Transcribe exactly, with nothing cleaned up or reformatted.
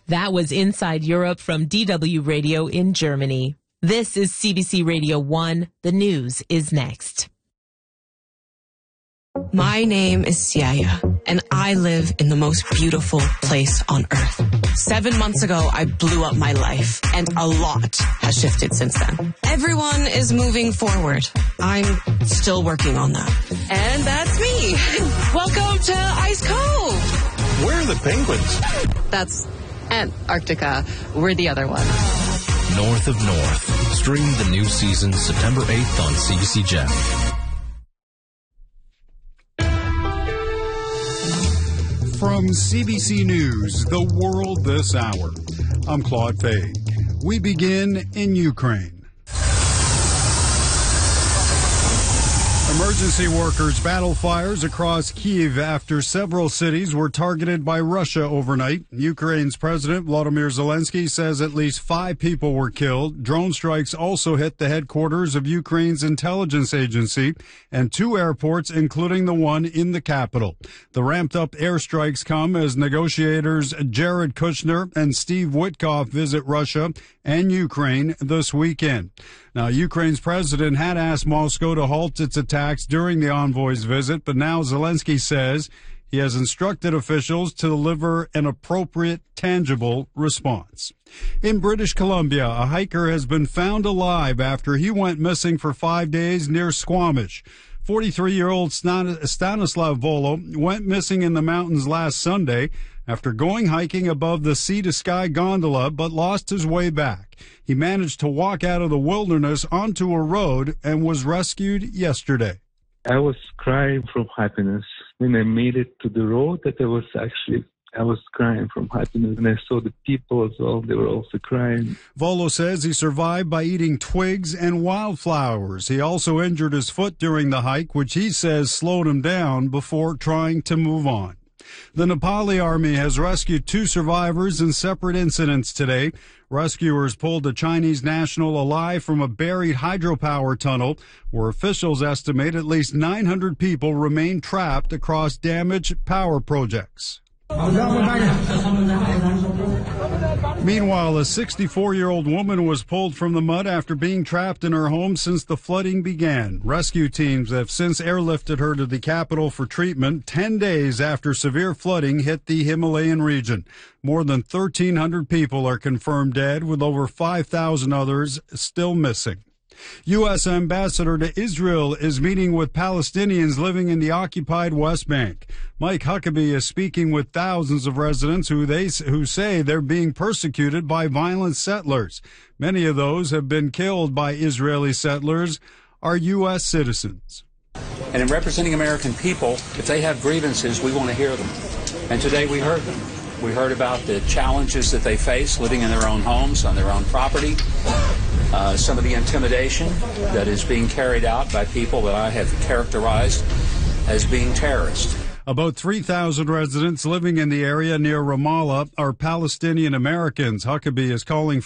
That was Inside Europe from D W Radio in Germany. This is C B C Radio one. The news is next. My name is Siaya, and I live in the most beautiful place on earth. Seven months ago, I blew up my life, and a lot has shifted since then. Everyone is moving forward. I'm still working on that. And that's me. Welcome to Ice Cove. Where are the penguins? That's Antarctica. We're the other one. North of North. Stream the new season September eighth on C B C Gem. From C B C News, The World This Hour, I'm Claude Fay. We begin in Ukraine. Emergency workers battle fires across Kyiv after several cities were targeted by Russia overnight. Ukraine's President Volodymyr Zelensky says at least five people were killed. Drone strikes also hit the headquarters of Ukraine's intelligence agency and two airports, including the one in the capital. The ramped-up airstrikes come as negotiators Jared Kushner and Steve Witkoff visit Russia and Ukraine this weekend. Now, Ukraine's president had asked Moscow to halt its attacks during the envoy's visit, but now Zelensky says he has instructed officials to deliver an appropriate, tangible response. In British Columbia, a hiker has been found alive after he went missing for five days near Squamish. forty-three-year-old Stanislav Volo went missing in the mountains last Sunday after going hiking above the Sea to Sky gondola, but lost his way back. He managed to walk out of the wilderness onto a road and was rescued yesterday. I was crying from happiness. When I made it to the road, that I was actually, I was crying from happiness. And I saw the people as well, they were also crying. Volo says he survived by eating twigs and wildflowers. He also injured his foot during the hike, which he says slowed him down before trying to move on. The Nepali army has rescued two survivors in separate incidents today. Rescuers pulled a Chinese national alive from a buried hydropower tunnel where officials estimate at least nine hundred people remain trapped across damaged power projects. Meanwhile, a sixty-four-year-old woman was pulled from the mud after being trapped in her home since the flooding began. Rescue teams have since airlifted her to the capital for treatment ten days after severe flooding hit the Himalayan region. More than thirteen hundred people are confirmed dead, with over five thousand others still missing. U S Ambassador to Israel is meeting with Palestinians living in the occupied West Bank. Mike Huckabee is speaking with thousands of residents who they who say they're being persecuted by violent settlers. Many of those have been killed by Israeli settlers are U S citizens. And in representing American people, if they have grievances, we want to hear them. And today we heard them. We heard about the challenges that they face living in their own homes, on their own property. Uh, some of the intimidation that is being carried out by people that I have characterized as being terrorists. About three thousand residents living in the area near Ramallah are Palestinian Americans. Huckabee is calling